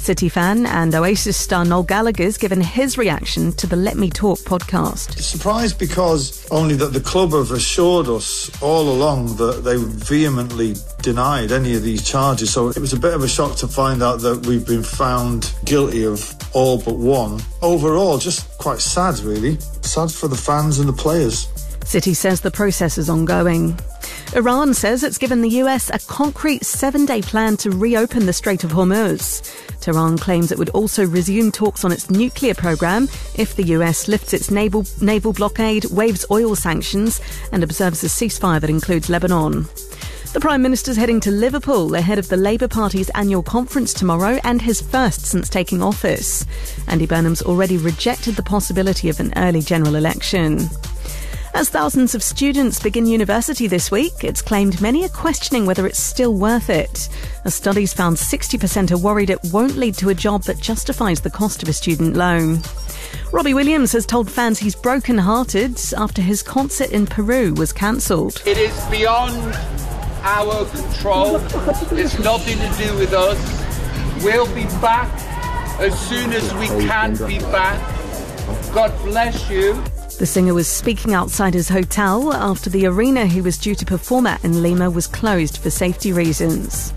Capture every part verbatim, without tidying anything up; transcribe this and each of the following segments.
City fan and Oasis star Noel Gallagher's given his reaction to the Let Me Talk podcast. Surprised because only that the club have assured us all along that they vehemently denied any of these charges. So it was a bit of a shock to find out that we've been found guilty of all but one. Overall, just quite sad, really. Sad for the fans and the players. City says the process is ongoing. Iran says it's given the U S a concrete seven-day plan to reopen the Strait of Hormuz. Tehran claims it would also resume talks on its nuclear program if the U S lifts its naval, naval blockade, waives oil sanctions and observes a ceasefire that includes Lebanon. The Prime Minister's heading to Liverpool ahead of the Labour Party's annual conference tomorrow and his first since taking office. Andy Burnham's already rejected the possibility of an early general election. As thousands of students begin university this week, it's claimed many are questioning whether it's still worth it. A study's found sixty percent are worried it won't lead to a job that justifies the cost of a student loan. Robbie Williams has told fans he's broken-hearted after his concert in Peru was cancelled. It is beyond our control. It's nothing to do with us. We'll be back as soon as we can be back. God bless you. The singer was speaking outside his hotel after the arena he was due to perform at in Lima was closed for safety reasons.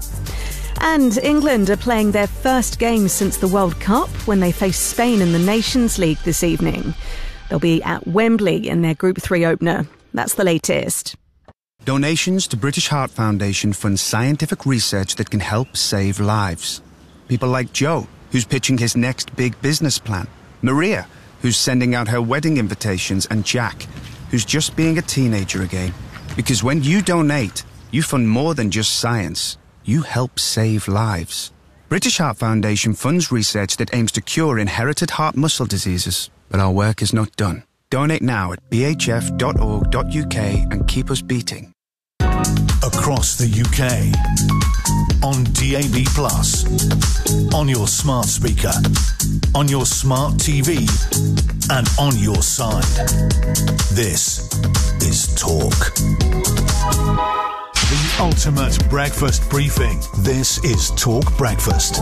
And England are playing their first game since the World Cup when they face Spain in the Nations League this evening. They'll be at Wembley in their Group three opener. That's the latest. Donations to British Heart Foundation fund scientific research that can help save lives. People like Joe, who's pitching his next big business plan. Maria, who's sending out her wedding invitations, and Jack, who's just being a teenager again. Because when you donate, you fund more than just science. You help save lives. British Heart Foundation funds research that aims to cure inherited heart muscle diseases. But our work is not done. Donate now at b h f dot org dot u k and keep us beating. Across the U K, on D A B plus, on your smart speaker, on your smart T V, and on your side. This is Talk. The ultimate breakfast briefing. This is Talk Breakfast.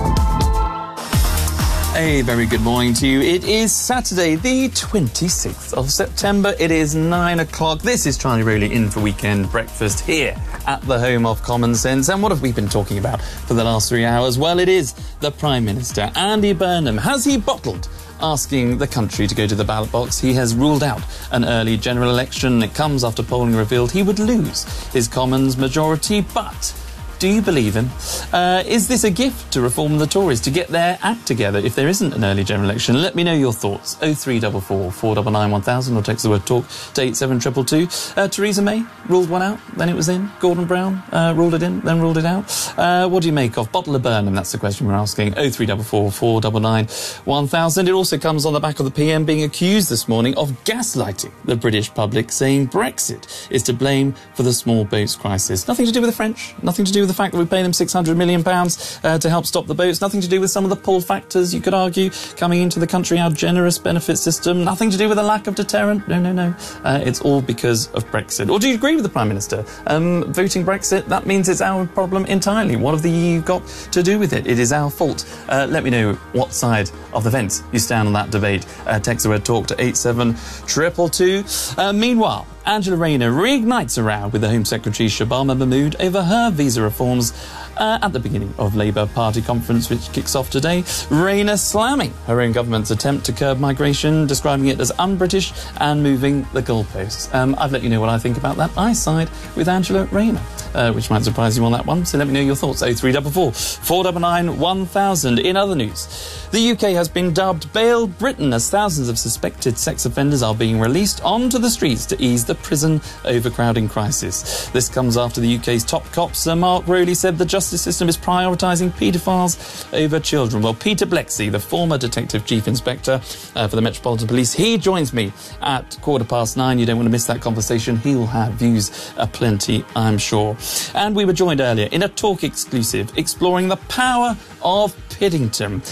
A very good morning to you. It is Saturday, the twenty-sixth of September. It is nine o'clock. This is Charlie Rowley in for Weekend Breakfast here at the home of common sense. And what have we been talking about for the last three hours? Well, it is the Prime Minister, Andy Burnham. Has he bottled asking the country to go to the ballot box? He has ruled out an early general election. It comes after polling revealed he would lose his Commons majority, but do you believe him? Uh, is this a gift to reform the Tories to get their act together if there isn't an early general election? Let me know your thoughts. oh three four four, four nine nine, one thousand or text the word talk to eight seven two two two. Uh, Theresa May ruled one out, then it was in. Gordon Brown uh, ruled it in, then ruled it out. Uh, what do you make of Bottle of Burnham? That's the question we're asking. oh three four four, four nine nine, one thousand. It also comes on the back of the P M being accused this morning of gaslighting the British public, saying Brexit is to blame for the small boats crisis. Nothing to do with the French, nothing to do with the fact that we pay them six hundred million pounds uh, to help stop the boats, nothing to do with some of the pull factors, you could argue, coming into the country, our generous benefit system, nothing to do with a lack of deterrent. No, no, no. Uh, it's all because of Brexit. Or do you agree with the Prime Minister? Um, voting Brexit, that means it's our problem entirely. What have the E U got to do with it? It is our fault. Uh, let me know what side of the fence you stand on that debate. Uh, text the word talk to eight seven two two two. Uh, meanwhile, Angela Rayner reignites a row with the Home Secretary Shabana Mahmood over her visa reforms uh, at the beginning of Labour Party conference, which kicks off today. Rayner slamming her own government's attempt to curb migration, describing it as un-British and moving the goalposts. Um, I've let you know what I think about that. I side with Angela Rayner, uh, which might surprise you on that one. So let me know your thoughts. oh three four four, four nine nine, one thousand. In other news, the U K has been dubbed Bail Britain as thousands of suspected sex offenders are being released onto the streets to ease the prison overcrowding crisis. This comes after the U K's top cop, Sir Mark Rowley, said the justice system is prioritising paedophiles over children. Well, Peter Blexy, the former Detective Chief Inspector uh, for the Metropolitan Police, he joins me at quarter past nine. You don't want to miss that conversation. He'll have views aplenty, I'm sure. And we were joined earlier in a Talk exclusive exploring the power of Piddington uh, with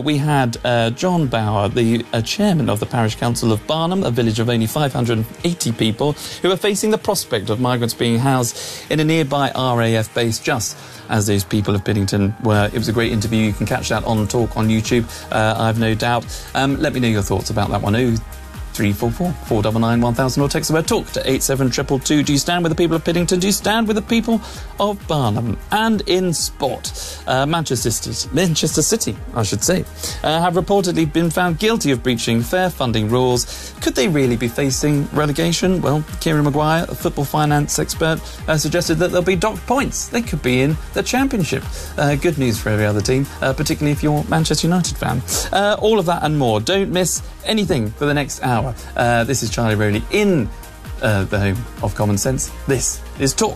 we had uh, John Bower, the uh, chairman of the Parish Council of Barnham, a village of only five hundred eighty people, who are facing the prospect of migrants being housed in a nearby R A F base, just as those people of Piddington were. It was a great interview. You can catch that on Talk on YouTube, uh, I've no doubt. Um, let me know your thoughts about that one. Oh, three four four, four nine nine, one thousand, or text the word talk to eight seven two two two. Do you stand with the people of Piddington? Do you stand with the people of Barnham? And in sport, uh, Manchester City, Manchester City, I should say, uh, have reportedly been found guilty of breaching fair funding rules. Could they really be facing relegation? Well, Kieran Maguire, a football finance expert, uh, suggested that they'll be docked points. They could be in the Championship. Uh, good news for every other team, uh, particularly if you're a Manchester United fan. Uh, all of that and more. Don't miss anything for the next hour. Uh, this is Charlie Rowley in uh, the home of Common Sense. This is Talk.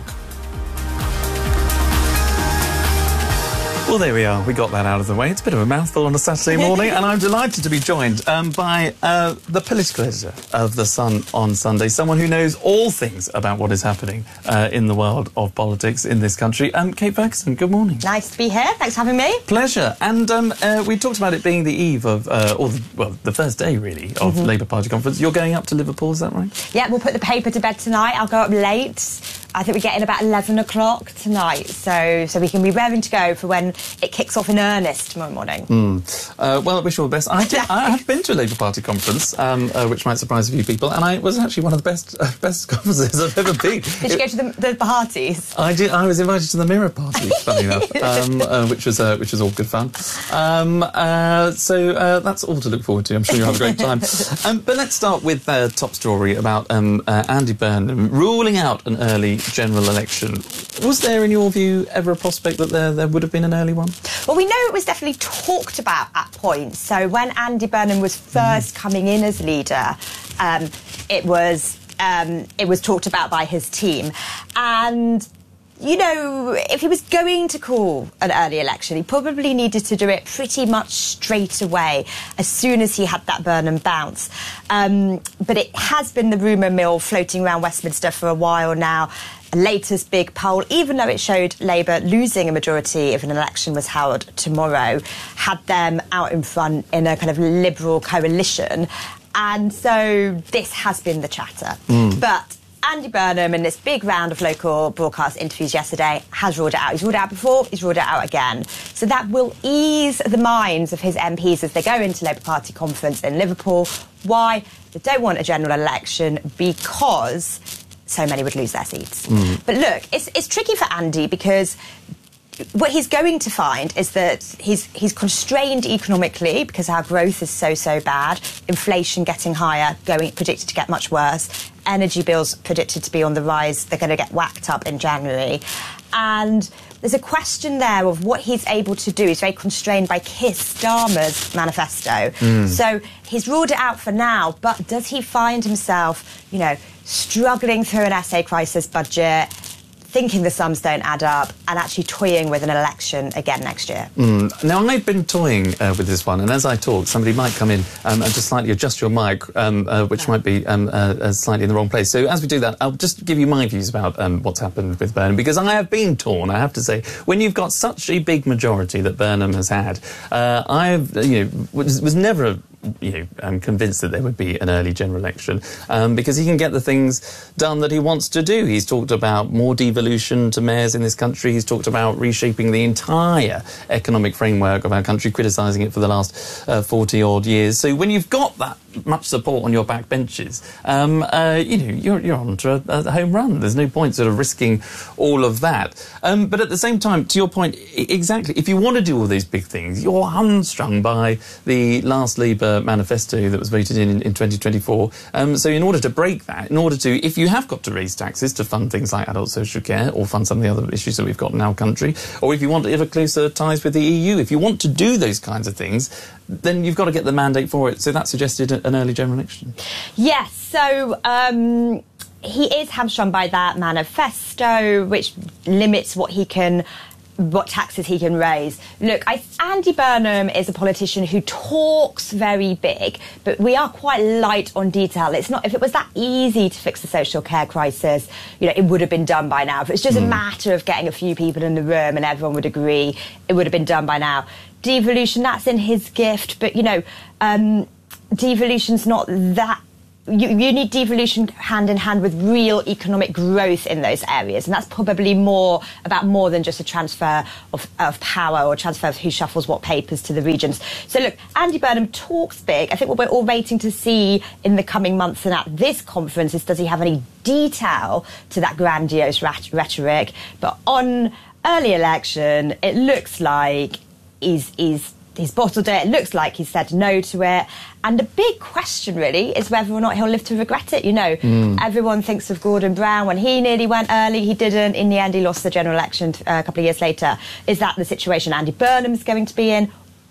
Well, there we are. We got that out of the way. It's a bit of a mouthful on a Saturday morning, and I'm delighted to be joined um, by uh, the political editor of The Sun on Sunday, someone who knows all things about what is happening uh, in the world of politics in this country. Um, Kate Ferguson, good morning. Nice to be here. Thanks for having me. Pleasure. And um, uh, we talked about it being the eve of, uh, or the, well, the first day, really, of mm-hmm. Labour Party conference. You're going up to Liverpool, is that right? Yeah, we'll put the paper to bed tonight. I'll go up late. I think we get in about eleven o'clock tonight, so so we can be raring to go for when it kicks off in earnest tomorrow morning. Mm. Uh, well, I wish you all the best. I, did, I have been to a Labour Party conference, um, uh, which might surprise a few people, and I, it was actually one of the best uh, best conferences I've ever been. Did you it, go to the, the parties? I did. I was invited to the Mirror Party, funny enough, um, uh, which was uh, which was all good fun. Um, uh, so uh, that's all to look forward to. I'm sure you'll have a great time. Um, but let's start with the uh, top story about um, uh, Andy Burnham ruling out an early general election. Was there, in your view, ever a prospect that there, there would have been an early one? Well, we know it was definitely talked about at points. So when Andy Burnham was first mm. coming in as leader, um, it was um, it was talked about by his team. And, you know, if he was going to call an early election, he probably needed to do it pretty much straight away, as soon as he had that Burnham bounce. Um, but it has been the rumour mill floating around Westminster for a while now. A latest big poll, even though it showed Labour losing a majority if an election was held tomorrow, had them out in front in a kind of Liberal coalition. And so this has been the chatter. Mm. But Andy Burnham, in this big round of local broadcast interviews yesterday, has ruled it out. He's ruled it out before, he's ruled it out again. So that will ease the minds of his M Ps as they go into Labour Party conference in Liverpool. Why? They don't want a general election because so many would lose their seats. Mm. But look, it's, it's tricky for Andy because what he's going to find is that he's he's constrained economically because our growth is so, so bad. Inflation getting higher, going predicted to get much worse. Energy bills predicted to be on the rise. They're going to get whacked up in January. And there's a question there of what he's able to do. He's very constrained by Keir Starmer's manifesto. Mm. So he's ruled it out for now, but does he find himself, you know, struggling through an essay crisis budget, thinking the sums don't add up, and actually toying with an election again next year? Mm. Now, I've been toying uh, with this one, and as I talk, somebody might come in um, and just slightly adjust your mic, um, uh, which might be um, uh, uh, slightly in the wrong place. So as we do that, I'll just give you my views about um, what's happened with Burnham, because I have been torn, I have to say. When you've got such a big majority that Burnham has had, uh, I've, you know, was, was never a you know, I'm convinced that there would be an early general election um, because he can get the things done that he wants to do. He's talked about more devolution to mayors in this country. He's talked about reshaping the entire economic framework of our country, criticising it for the last uh, forty-odd years. So when you've got that much support on your back benches, um, uh, you know, you're, you're on to a, a home run. There's no point sort of risking all of that. Um, but at the same time, to your point, I- exactly, if you want to do all these big things, you're hamstrung by the last Labour manifesto that was voted in in, in twenty twenty-four. Um, so in order to break that, in order to, if you have got to raise taxes to fund things like adult social care or fund some of the other issues that we've got in our country, or if you want to have closer ties with the E U, if you want to do those kinds of things, then you've got to get the mandate for it. So that suggested an early general election. Yes, so um, he is hamstrung by that manifesto, which limits what he can, what taxes he can raise. Look, I, Andy Burnham is a politician who talks very big, but we are quite light on detail. It's not, if it was that easy to fix the social care crisis, you know, it would have been done by now. If it's just mm. a matter of getting a few people in the room and everyone would agree, it would have been done by now. devolution, that's in his gift, but, you know, um, devolution's not that... You, you need devolution hand in hand with real economic growth in those areas, and that's probably more about more than just a transfer of, of power or transfer of who shuffles what papers to the regions. So look, Andy Burnham talks big. I think what we're all waiting to see in the coming months and at this conference is, does he have any detail to that grandiose rat- rhetoric? But on early election, it looks like he's, he's He's bottled it. It looks like he's said no to it. And the big question, really, is whether or not he'll live to regret it. You know, mm. everyone thinks of Gordon Brown. When he nearly went early, he didn't. In the end, he lost the general election uh, a couple of years later. Is that the situation Andy Burnham's going to be in?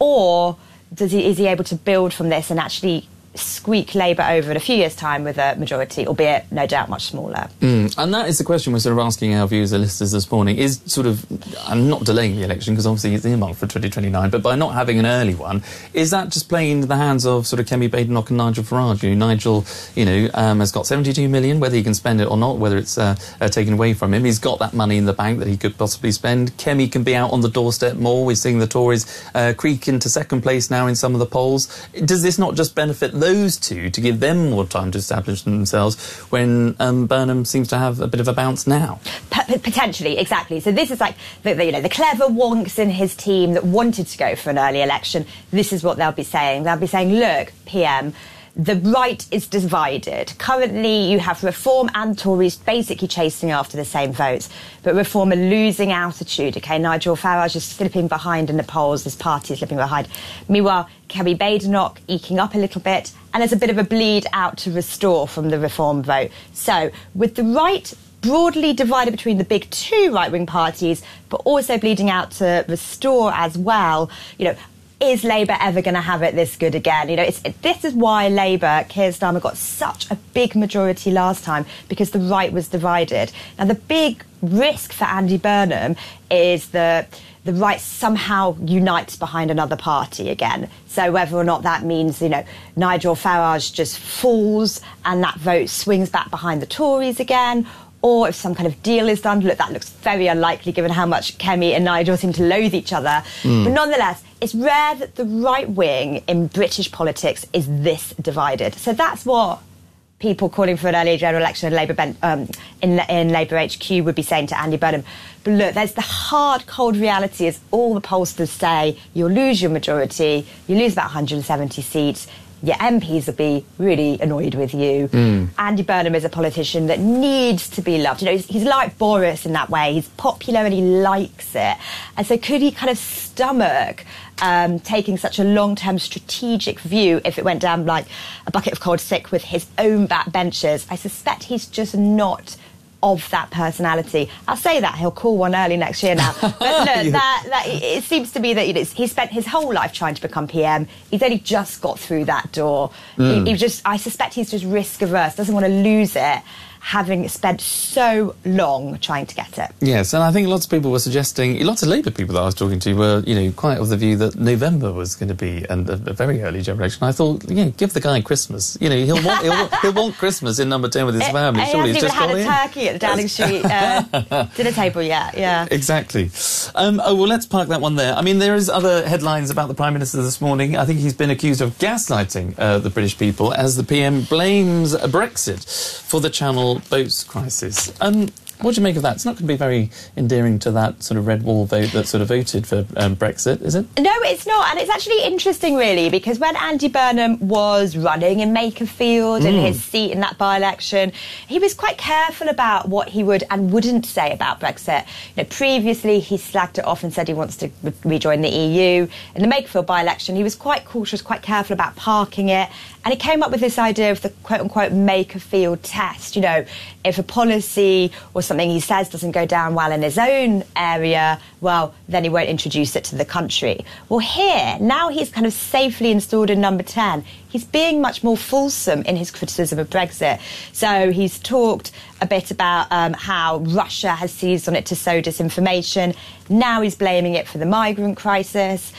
Or does he, is he able to build from this and actually squeak Labour over in a few years' time with a majority, albeit no doubt much smaller? Mm. And that is the question we're sort of asking our viewers and listeners this morning, is sort of, I'm not delaying the election because obviously it's earmarked for twenty twenty-nine, but by not having an early one, is that just playing into the hands of sort of Kemi Badenoch and Nigel Farage? You know, Nigel, you know, um, has got seventy-two million, whether he can spend it or not, whether it's uh, uh, taken away from him. He's got that money in the bank that he could possibly spend. Kemi can be out on the doorstep more. We're seeing the Tories uh, creak into second place now in some of the polls. Does this not just benefit those two to give them more time to establish themselves when um, Burnham seems to have a bit of a bounce now? P- potentially, exactly. So this is like the, the, you know, the clever wonks in his team that wanted to go for an early election. This is what they'll be saying. They'll be saying, look, P M, the right is divided. Currently, you have Reform and Tories basically chasing after the same votes, but Reform are losing altitude. OK, Nigel Farage is slipping behind in the polls. His party is slipping behind. Meanwhile, Kemi Badenoch eking up a little bit, and there's a bit of a bleed out to Restore from the Reform vote. So, with the right broadly divided between the big two right-wing parties, but also bleeding out to Restore as well, you know, is Labour ever going to have it this good again? You know, it's, it, this is why Labour, Keir Starmer, got such a big majority last time, because the right was divided. Now, the big risk for Andy Burnham is the the right somehow unites behind another party again. So whether or not that means, you know, Nigel Farage just falls and that vote swings back behind the Tories again, or if some kind of deal is done. Look, that looks very unlikely given how much Kemi and Nigel seem to loathe each other. Mm. But nonetheless, it's rare that the right wing in British politics is this divided. So that's what people calling for an early general election in Labour, ben, um, in, in Labour H Q would be saying to Andy Burnham. But look, there's the hard, cold reality, as all the pollsters say, you'll lose your majority, you lose about one hundred seventy seats, your M Ps will be really annoyed with you. Mm. Andy Burnham is a politician that needs to be loved. You know, he's, he's like Boris in that way. He's popular and he likes it. And so could he kind of stomach um, taking such a long-term strategic view if it went down like a bucket of cold sick with his own backbenchers? I suspect he's just not of that personality. I'll say that he'll call one early next year now. But look, yeah. that, that it seems to be that you know, he spent his whole life trying to become P M. He's only just got through that door. Mm. He, he just, I suspect he's just risk averse. Doesn't want to lose it, having spent so long trying to get it. Yes, and I think lots of people were suggesting, lots of Labour people that I was talking to were, you know, quite of the view that November was going to be an, a, a very early general election. I thought, yeah, give the guy Christmas. You know, he'll want he'll, he'll want Christmas in number ten with his it, family. He Surely hasn't he's even just had a turkey at the Downing Street uh, dinner table yet. Yeah, exactly. Um, oh well, let's park that one there. I mean, there is other headlines about the Prime Minister this morning. I think he's been accused of gaslighting uh, the British people as the P M blames Brexit for the Channel boats crisis. Um, what do you make of that? It's not going to be very endearing to that sort of red wall vote that sort of voted for um, Brexit, is it? No, it's not. And it's actually interesting, really, because when Andy Burnham was running in Makerfield mm. in his seat in that by-election, he was quite careful about what he would and wouldn't say about Brexit. You know, previously, he slagged it off and said he wants to re- rejoin the E U. In the Makerfield by-election, he was quite cautious, quite careful about parking it. And he came up with this idea of the quote-unquote Makerfield test. You know, if a policy or something he says doesn't go down well in his own area, well, then he won't introduce it to the country. Well, here, now he's kind of safely installed in number ten, he's being much more fulsome in his criticism of Brexit. So he's talked a bit about um, how Russia has seized on it to sow disinformation. Now he's blaming it for the migrant crisis.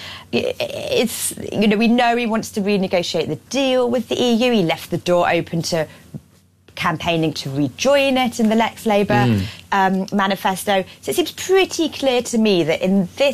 It's, you know, we know he wants to renegotiate the deal with the E U. He left the door open to campaigning to rejoin it in the Lex Labour mm. um, manifesto. So it seems pretty clear to me that in this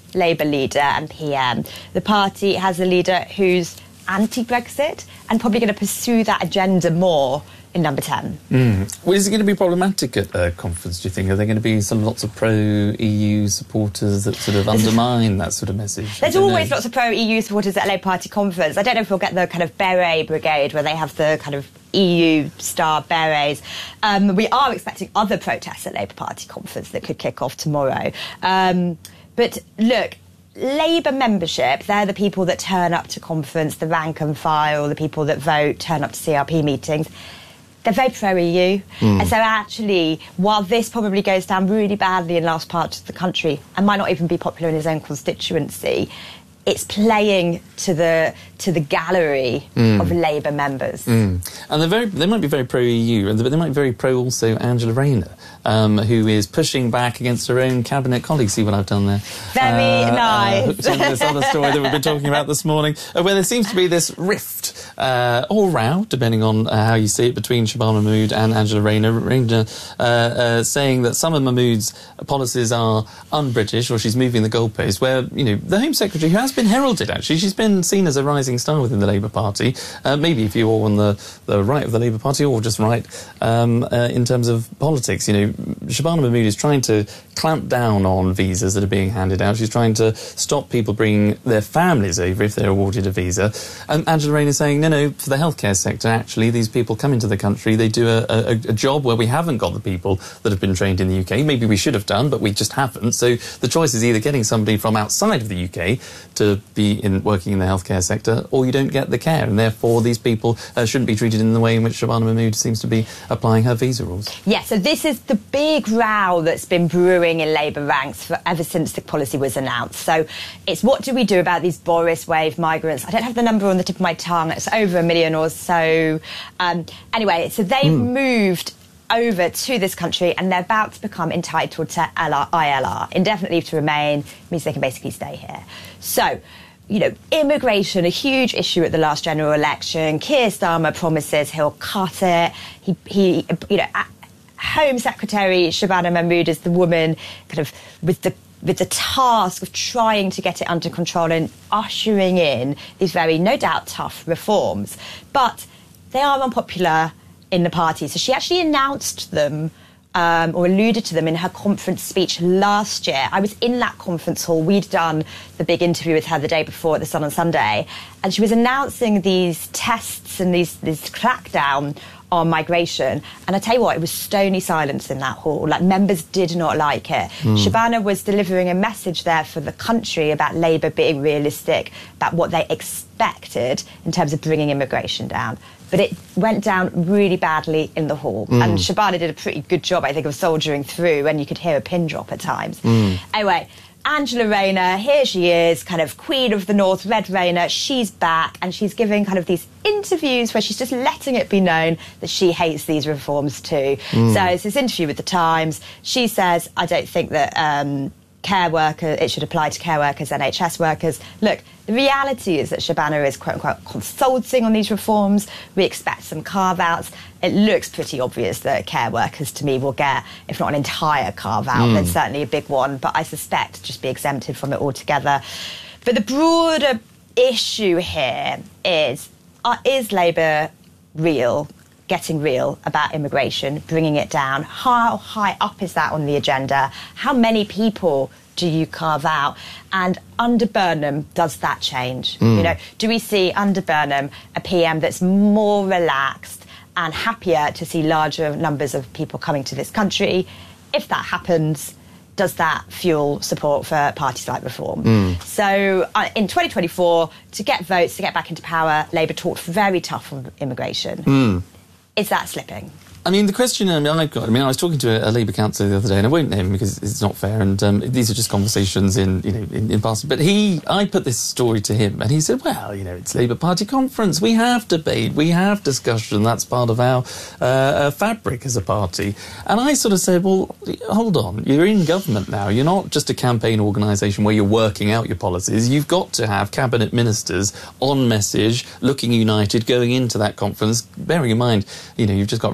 Labour leader and P M. The party has a leader who's anti-Brexit and probably going to pursue that agenda more in number ten. Mm. Well, is it going to be problematic at a conference, do you think? Are there going to be some lots of pro-E U supporters that sort of undermine that sort of message? There's always know. lots of pro-E U supporters at a Labour Party conference. I don't know if we'll get the kind of beret brigade where they have the kind of E U star berets. Um, we are expecting other protests at Labour Party conference that could kick off tomorrow. Um, but look, Labour membership, they're the people that turn up to conference, the rank and file, the people that vote, turn up to C R P meetings. They're very pro-E U. Mm. And so actually, while this probably goes down really badly in large parts of the country and might not even be popular in his own constituency, it's playing to the to the gallery mm. of Labour members. Mm. And they're very, they might be very pro-E U, but they might be very pro also Angela Rayner, um, who is pushing back against her own cabinet colleagues. See what I've done there? Very uh, nice. Uh, this other story that we've been talking about this morning, uh, where there seems to be this rift, uh, or row, depending on uh, how you see it, between Shabana Mahmood and Angela Rayner. Rayner uh, uh, saying that some of Mahmood's policies are un-British, or she's moving the goalpost, where, you know, the Home Secretary, who has been heralded, actually, she's been seen as a rising star within the Labour Party, uh, maybe if you're on the, the right of the Labour Party, or just right um, uh, in terms of politics. You know, Shabana Mahmood is trying to clamp down on visas that are being handed out. She's trying to stop people bringing their families over if they're awarded a visa. And Angela Rayner is saying, no, no, for the healthcare sector, actually, these people come into the country, they do a, a, a job where we haven't got the people that have been trained in the U K. Maybe we should have done, but we just haven't. So the choice is either getting somebody from outside of the U K to be in working in the healthcare sector, or you don't get the care, and therefore these people uh, shouldn't be treated in the way in which Shabana Mahmood seems to be applying her visa rules. Yeah, so this is the big row that's been brewing in Labour ranks for, ever since the policy was announced. So it's what do we do about these Boris wave migrants? I don't have the number on the tip of my tongue. It's over a million or so. Um, anyway, so they've mm. moved over to this country and they're about to become entitled to I L R, indefinite leave to remain, means they can basically stay here. So, you know, immigration, a huge issue at the last general election. Keir Starmer promises he'll cut it. He, he you know, Home Secretary Shabana Mahmood is the woman kind of with the with the task of trying to get it under control and ushering in these very, no doubt, tough reforms. But they are unpopular in the party. So she actually announced them Um, or alluded to them in her conference speech last year. I was in that conference hall. We'd done the big interview with her the day before at the Sun on Sunday, and she was announcing these tests and these this crackdown on migration. And I tell you what, it was stony silence in that hall. Like, members did not like it. Mm. Shabana was delivering a message there for the country about Labour being realistic, about what they expected in terms of bringing immigration down. But it went down really badly in the hall. Mm. And Shabana did a pretty good job, I think, of soldiering through, and you could hear a pin drop at times. Mm. Anyway, Angela Rayner, here she is, kind of Queen of the North, Red Rayner. She's back, and she's giving kind of these interviews where she's just letting it be known that she hates these reforms too. Mm. So it's this interview with The Times. She says, I don't think that Um, care workers, it should apply to care workers, N H S workers. Look, the reality is that Shabana is, quote-unquote, consulting on these reforms. We expect some carve-outs. It looks pretty obvious that care workers, to me, will get, if not an entire carve-out, mm. then certainly a big one, but I suspect just be exempted from it altogether. But the broader issue here is, uh, is Labour real, getting real about immigration, bringing it down? How high up is that on the agenda? How many people do you carve out? And under Burnham, does that change? Mm. You know, do we see under Burnham a P M that's more relaxed and happier to see larger numbers of people coming to this country? If that happens, does that fuel support for parties like Reform? Mm. So uh, in twenty twenty-four, to get votes, to get back into power, Labour talked very tough on immigration. Mm. Is that slipping? I mean, the question I mean, I've got, I mean, I was talking to a, a Labour councillor the other day, and I won't name him because it's not fair, and um, these are just conversations in, you know, in, in passing. But he, I put this story to him, and he said, well, you know, it's Labour Party conference. We have debate. We have discussion. That's part of our uh, uh, fabric as a party. And I sort of said, well, hold on. You're in government now. You're not just a campaign organisation where you're working out your policies. You've got to have cabinet ministers on message, looking united, going into that conference, bearing in mind, you know, you've just got rid of your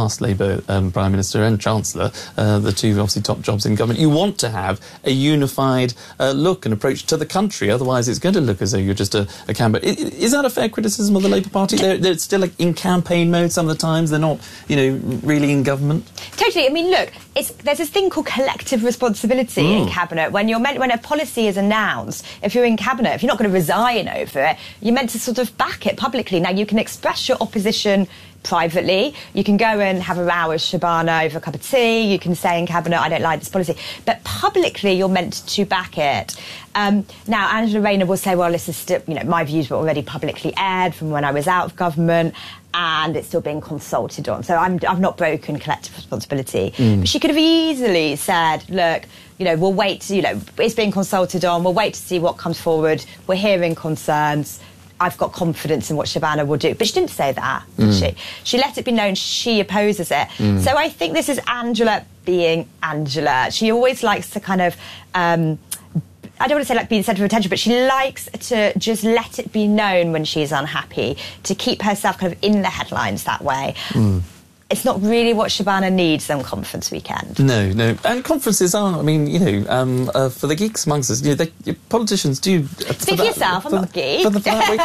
last Labour um, Prime Minister and Chancellor, uh, the two obviously top jobs in government. You want to have a unified uh, look and approach to the country, otherwise it's going to look as though you're just a, a candidate. Is, is that a fair criticism of the Labour Party? They're, they're still like, in campaign mode some of the times, they're not, you know, really in government? Totally. I mean, look, it's, there's this thing called collective responsibility mm. in Cabinet. When you're meant, when a policy is announced, if you're in Cabinet, if you're not going to resign over it, you're meant to sort of back it publicly. Now, you can express your opposition privately. You can go and have a row with Shabana over a cup of tea. You can say in Cabinet, I don't like this policy. But publicly, you're meant to back it. Um, now, Angela Rayner will say, well, this is still, you know, my views were already publicly aired from when I was out of government, and it's still being consulted on. So I'm, I've not broken collective responsibility. Mm. But she could have easily said, look, you know, we'll wait, to, you know, it's being consulted on, we'll wait to see what comes forward, we're hearing concerns, I've got confidence in what Shabana will do. But she didn't say that, did mm. she? She let it be known she opposes it. Mm. So I think this is Angela being Angela. She always likes to kind of... Um, I don't want to say like be the centre of attention, but she likes to just let it be known when she's unhappy, to keep herself kind of in the headlines that way. Mm. It's not really what Shabana needs on conference weekend. No, no. And conferences are, I mean, you know, um, uh, for the geeks amongst us, you know, they, politicians do... Uh, Speak for yourself, I'm not a geek. For, the, for that week,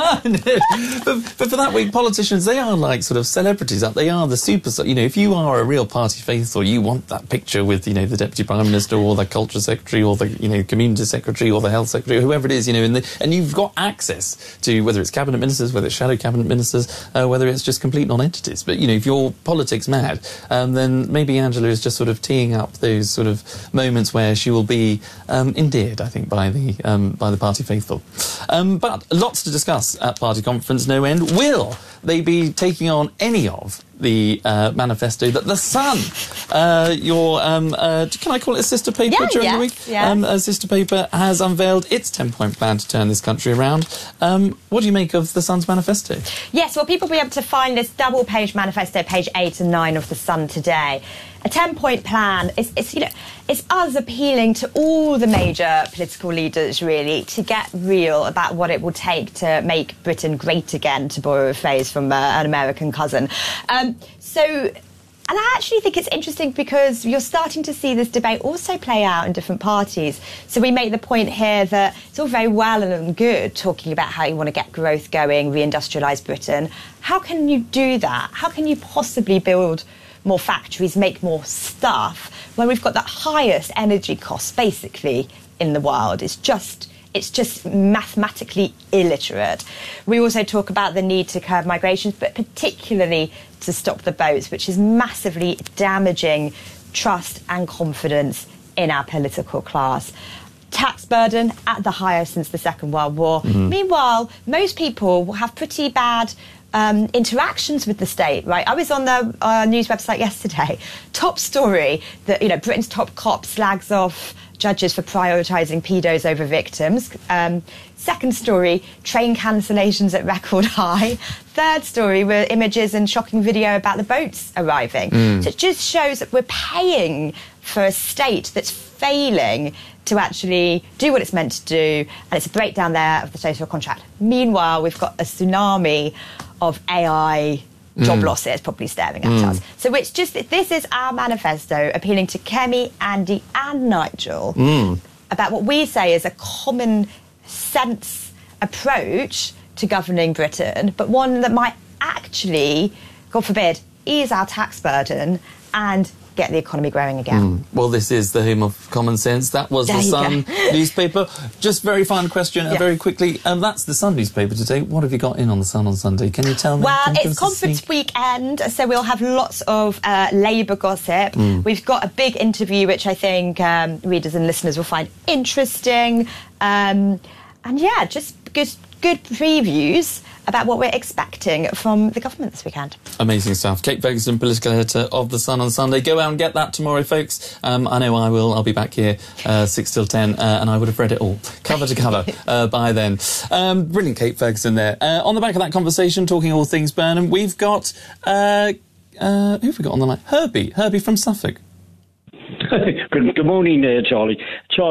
yeah. but, but for that week, politicians, they are like sort of celebrities. They are the superstar. You know, if you are a real party faithful, you want that picture with, you know, the Deputy Prime Minister or the Culture Secretary or the, you know, Community Secretary or the Health Secretary, or whoever it is, you know, and, the, and you've got access to, whether it's Cabinet Ministers, whether it's Shadow Cabinet Ministers, uh, whether it's just complete non-entities. But, you know, if you're politics mad, um, then maybe Angela is just sort of teeing up those sort of moments where she will be um, endeared, I think, by the um, by the party faithful. Um, but lots to discuss at party conference, no end. Will they be taking on any of the uh, manifesto that The Sun, uh, your, um, uh, can I call it a sister paper yeah, during yes, the week? Yes. Um, a sister paper has unveiled its ten-point plan to turn this country around. Um, what do you make of The Sun's manifesto? Yes, well, people will be able to find this double-page manifesto, page eight and nine of The Sun today. A ten-point plan, it's, it's, you know, it's us appealing to all the major political leaders, really, to get real about what it will take to make Britain great again, to borrow a phrase from uh, an American cousin. Um, so, and I actually think it's interesting because you're starting to see this debate also play out in different parties. So we make the point here that it's all very well and good talking about how you want to get growth going, reindustrialise Britain. How can you do that? How can you possibly build more factories, make more stuff, when we've got the highest energy costs, basically, in the world? It's just... It's just mathematically illiterate. We also talk about the need to curb migrations, but particularly to stop the boats, which is massively damaging trust and confidence in our political class. Tax burden at the highest since the Second World War. Mm-hmm. Meanwhile, most people will have pretty bad um, interactions with the state, right? I was on the uh, news website yesterday. Top story that, you know, Britain's top cop slags off judges for prioritising pedos over victims. Um, second story, train cancellations at record high. Third story were images and shocking video about the boats arriving. Mm. So it just shows that we're paying for a state that's failing to actually do what it's meant to do, and it's a breakdown there of the social contract. Meanwhile, we've got a tsunami of A I job mm. losses probably staring at mm. us. So it's just, this is our manifesto appealing to Kemi, Andy and Nigel mm. about what we say is a common sense approach to governing Britain, but one that might actually, God forbid, ease our tax burden and get the economy growing again. Mm. Well, this is the home of common sense. That was there The Sun newspaper. Just very final question, uh, yes. very quickly. Um, that's The Sun newspaper today. What have you got in on The Sun on Sunday? Can you tell me? Well, Can it's conference weekend, so we'll have lots of uh, Labour gossip. Mm. We've got a big interview, which I think um, readers and listeners will find interesting. Um, and yeah, just good, good previews about what we're expecting from the government this weekend. Amazing stuff. Kate Ferguson, political editor of The Sun on Sunday. Go out and get that tomorrow, folks. Um, I know I will. I'll be back here uh, six till ten, uh, and I would have read it all, cover to cover, uh, by then. Um, brilliant, Kate Ferguson there. Uh, on the back of that conversation, talking all things Burnham, we've got... Uh, uh, who have we got on the line? Herbie. Herbie from Suffolk. good, good morning, uh, Charlie. Charlie,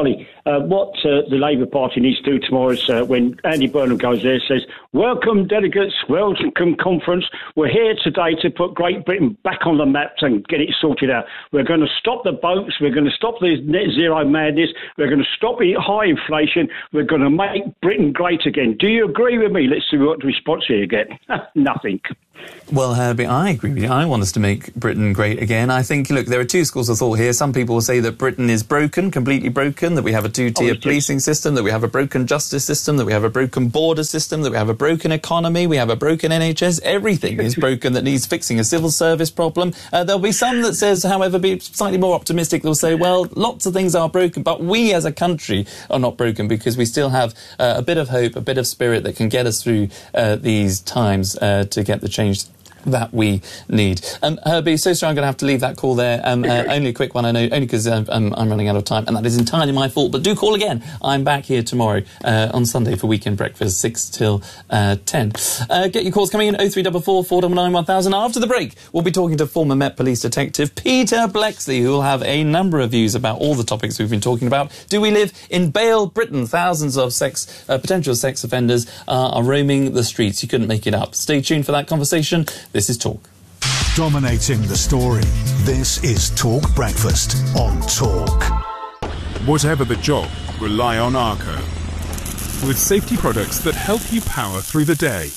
Uh, what uh, the Labour Party needs to do tomorrow is uh, when Andy Burnham goes there, says, welcome delegates, welcome conference. We're here today to put Great Britain back on the map and get it sorted out. We're going to stop the boats. We're going to stop the net zero madness. We're going to stop the high inflation. We're going to make Britain great again. Do you agree with me? Let's see what response here you get. Nothing. Well, Herbie, I agree with you. I want us to make Britain great again. I think, look, there are two schools of thought here. Some people will say that Britain is broken, completely broken, that we have a two-tier oh, policing system, that we have a broken justice system, that we have a broken border system, that we have a broken economy, we have a broken N H S. Everything is broken that needs fixing. A civil service problem. Uh, there'll be some that says, however, be slightly more optimistic. They'll say, well, lots of things are broken, but we as a country are not broken because we still have uh, a bit of hope, a bit of spirit that can get us through uh, these times uh, to get the change that we need. Um, Herbie, so sorry I'm going to have to leave that call there. Um, uh, only a quick one, I know, only because uh, um, I'm running out of time, and that is entirely my fault. But do call again. I'm back here tomorrow uh, on Sunday for Weekend Breakfast, six till uh, ten. Uh, get your calls coming in, oh three four four, four nine nine, one thousand. After the break, we'll be talking to former Met Police Detective Peter Bleksley, who will have a number of views about all the topics we've been talking about. Do we live in Bale, Britain? Thousands of sex uh, potential sex offenders uh, are roaming the streets. You couldn't make it up. Stay tuned for that conversation. This is Talk. Dominating the story. This is Talk Breakfast on Talk. Whatever the job, rely on Arco. With safety products that help you power through the day.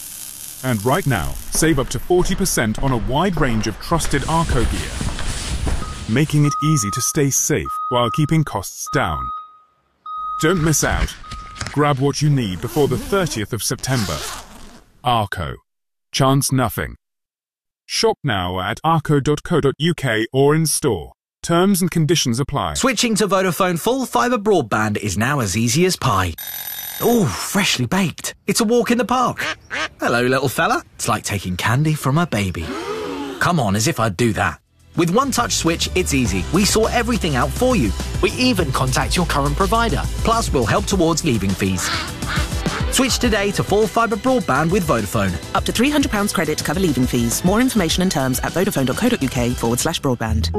And right now, save up to forty percent on a wide range of trusted Arco gear, making it easy to stay safe while keeping costs down. Don't miss out. Grab what you need before the thirtieth of September. Arco. Chance nothing. Shop now at arco dot co dot uk or in store. Terms and conditions apply. Switching to Vodafone full fibre broadband is now as easy as pie. Ooh, freshly baked. It's a walk in the park. Hello, little fella. It's like taking candy from a baby. Come on, as if I'd do that. With One Touch Switch, it's easy. We sort everything out for you. We even contact your current provider. Plus, we'll help towards leaving fees. Switch today to full fibre broadband with Vodafone. Up to three hundred pounds credit to cover leaving fees. More information and terms at vodafone dot co dot uk forward slash broadband.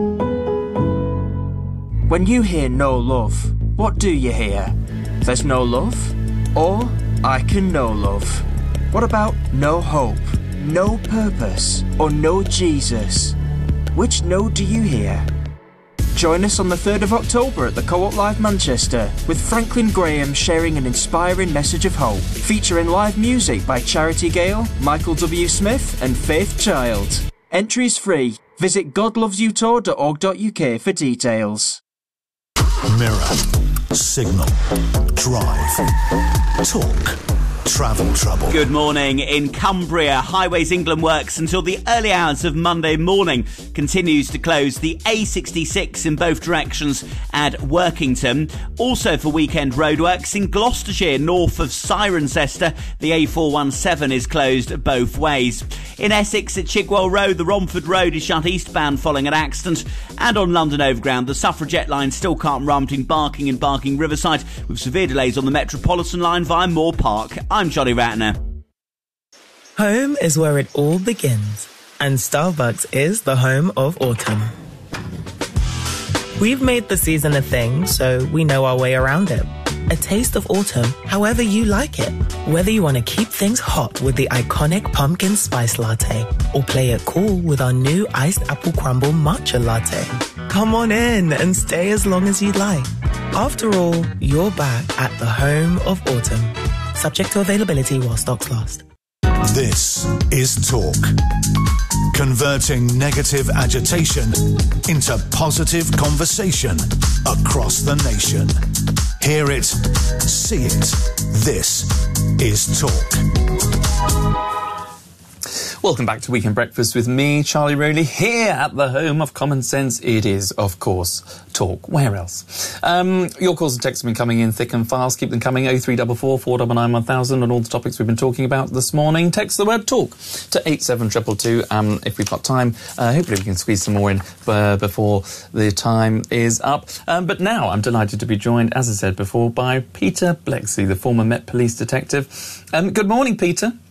When you hear no love, what do you hear? There's no love? Or I can know love. What about no hope, no purpose, or no Jesus? Which no do you hear? Join us on the third of October at the Co-op Live Manchester, with Franklin Graham sharing an inspiring message of hope, featuring live music by Charity Gale, Michael W. Smith and Faith Child. Entries free. Visit god loves you tour dot org dot uk for details. Mirror, Signal, Drive, Talk, Travel Trouble. Good morning. In Cumbria, Highways England works until the early hours of Monday morning. Continues to close the A sixty-six in both directions at Workington. Also for weekend roadworks in Gloucestershire, north of Cirencester, the A four one seven is closed both ways. In Essex at Chigwell Road, the Romford Road is shut eastbound following an accident. And on London Overground, the Suffragette line still can't run between Barking and Barking Riverside, with severe delays on the Metropolitan line via Moore Park. I'm Johnny Ratner. Home is where it all begins, and Starbucks is the home of autumn. We've made the season a thing, so we know our way around it. A taste of autumn, however you like it. Whether you want to keep things hot with the iconic pumpkin spice latte, or play it cool with our new iced apple crumble matcha latte. Come on in and stay as long as you'd like. After all, you're back at the home of autumn. Subject to availability while stocks last. This is Talk. Converting negative agitation into positive conversation across the nation. Hear it, see it. This is Talk. Welcome back to Weekend Breakfast with me, Charlie Rowley, here at the home of common sense. It is, of course, Talk. Where else? Um, your calls and texts have been coming in thick and fast. Keep them coming. oh three four four, four nine nine, one thousand on all the topics we've been talking about this morning. Text the word Talk to eight seven two two two. Um, if we've got time, uh, hopefully we can squeeze some more in uh, before the time is up. Um, but now I'm delighted to be joined, as I said before, by Peter Bleksley, the former Met Police Detective. Um, good morning, Peter.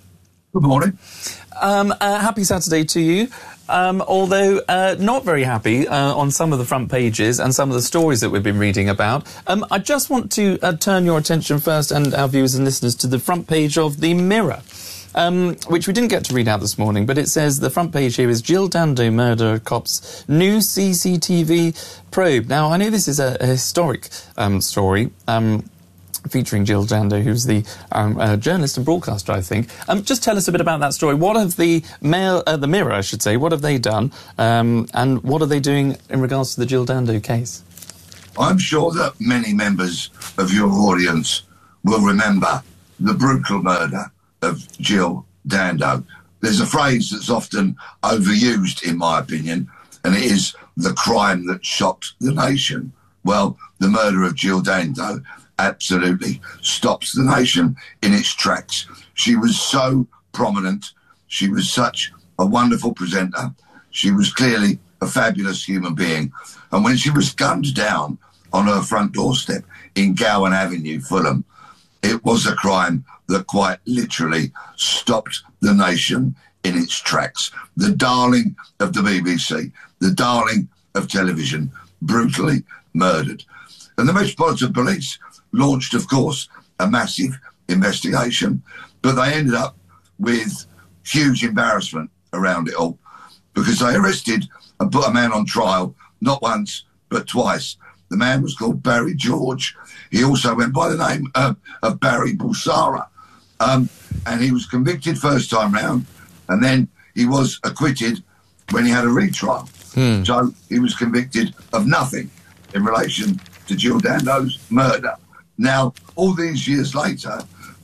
Good morning. Um, uh, happy Saturday to you. Um, although uh, not very happy uh, on some of the front pages and some of the stories that we've been reading about. Um, I just want to uh, turn your attention first, and our viewers and listeners, to the front page of the Mirror, um, which we didn't get to read out this morning, but it says the front page here is Jill Dando murder cops new C C T V probe. Now, I know this is a, a historic um, story, um, featuring Jill Dando, who's the um, uh, journalist and broadcaster, I think. Um, just tell us a bit about that story. What have the mail, uh, the Mirror, I should say, what have they done, um, and what are they doing in regards to the Jill Dando case? I'm sure that many members of your audience will remember the brutal murder of Jill Dando. There's a phrase that's often overused, in my opinion, and it is the crime that shocked the nation. Well, the murder of Jill Dando absolutely stops the nation in its tracks. She was so prominent. She was such a wonderful presenter. She was clearly a fabulous human being. And when she was gunned down on her front doorstep in Gowan Avenue, Fulham, it was a crime that quite literally stopped the nation in its tracks. The darling of the B B C, the darling of television, brutally murdered. And the Metropolitan Police launched, of course, a massive investigation, but they ended up with huge embarrassment around it all, because they arrested and put a man on trial, not once, but twice. The man was called Barry George. He also went by the name uh, of Barry Bulsara. Um, and he was convicted first time round, and then he was acquitted when he had a retrial. Hmm. So he was convicted of nothing in relation to Jill Dando's murder. Now, all these years later,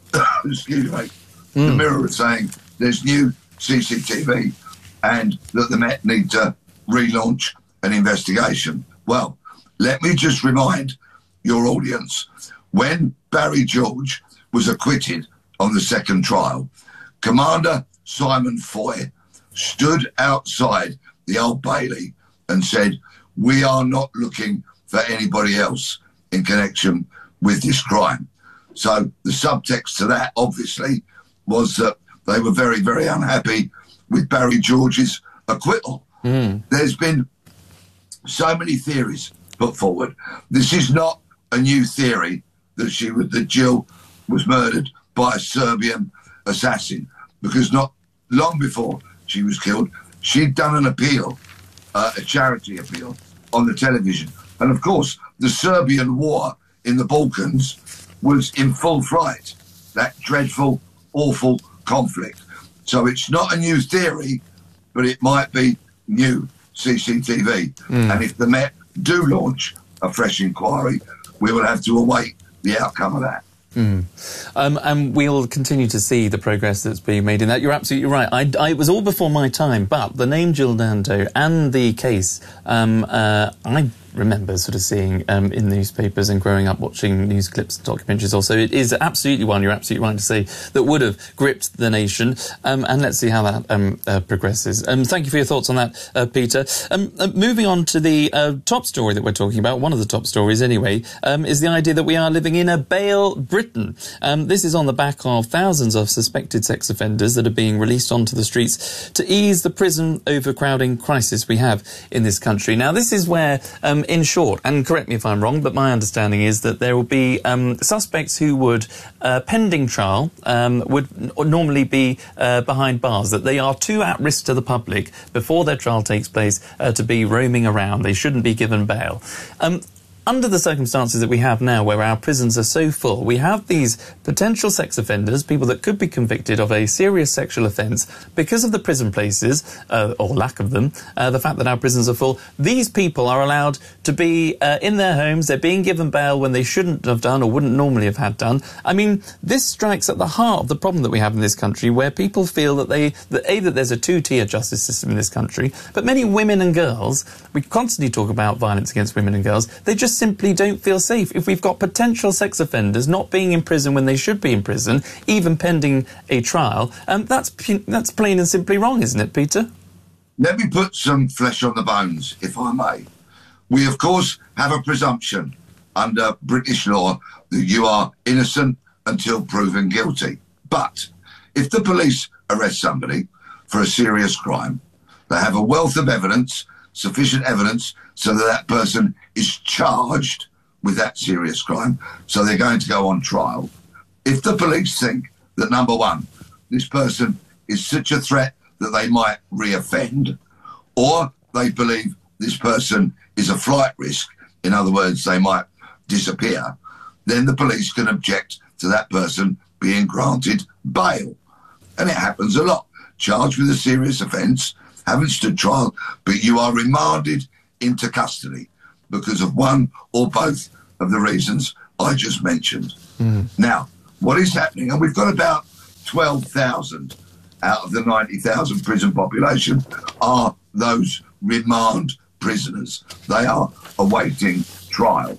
excuse me, mm. the Mirror is saying there's new C C T V and that the Met need to relaunch an investigation. Well, let me just remind your audience, when Barry George was acquitted on the second trial, Commander Simon Foy stood outside the Old Bailey and said, "We are not looking for anybody else in connection with this crime." So the subtext to that, obviously, was that they were very, very unhappy with Barry George's acquittal. Mm. There's been so many theories put forward. This is not a new theory that she was, that Jill was murdered by a Serbian assassin, because not long before she was killed, she'd done an appeal, uh, a charity appeal on the television. And of course, the Serbian war in the Balkans was in full flight, that dreadful, awful conflict. So it's not a new theory, but it might be new C C T V. Mm. And if the Met do launch a fresh inquiry, we will have to await the outcome of that. Mm. Um, and we'll continue to see the progress that's being made in that. You're absolutely right. I, I, it was all before my time, but the name Jill Dando and the case, um, uh, I remember sort of seeing um, in the newspapers and growing up watching news clips and documentaries also. It is absolutely one, you're absolutely right to say, that would have gripped the nation. Um, and let's see how that um, uh, progresses. Um, thank you for your thoughts on that, uh, Peter. Um, uh, moving on to the uh, top story that we're talking about, one of the top stories anyway, um, is the idea that we are living in a bail Britain. Um, this is on the back of thousands of suspected sex offenders that are being released onto the streets to ease the prison overcrowding crisis we have in this country. Now, this is where... Um, in short, and correct me if I'm wrong, but my understanding is that there will be um, suspects who would, uh, pending trial, um, would n- normally be uh, behind bars, that they are too at risk to the public before their trial takes place uh, to be roaming around. They shouldn't be given bail. Um, Under the circumstances that we have now, where our prisons are so full, we have these potential sex offenders, people that could be convicted of a serious sexual offence because of the prison places, uh, or lack of them, uh, the fact that our prisons are full. These people are allowed to be uh, in their homes. They're being given bail when they shouldn't have done or wouldn't normally have had done. I mean, this strikes at the heart of the problem that we have in this country, where people feel that they, that A, that there's a two-tier justice system in this country, but many women and girls, we constantly talk about violence against women and girls, they just simply don't feel safe. If we've got potential sex offenders not being in prison when they should be in prison, even pending a trial, um, that's that's plain and simply wrong, isn't it, Peter? Let me put some flesh on the bones, if I may. We, of course, have a presumption under British law that you are innocent until proven guilty. But If the police arrest somebody for a serious crime, they have a wealth of evidence, sufficient evidence, so that that person is charged with that serious crime, so they're going to go on trial. If the police think that, number one, this person is such a threat that they might reoffend, or they believe this person is a flight risk, in other words, they might disappear, then the police can object to that person being granted bail. And it happens a lot. Charged with a serious offence, haven't stood trial, but you are remanded into custody because of one or both of the reasons I just mentioned. Mm. Now, what is happening, and we've got about twelve thousand out of the ninety thousand prison population are those remand prisoners. They are awaiting trial.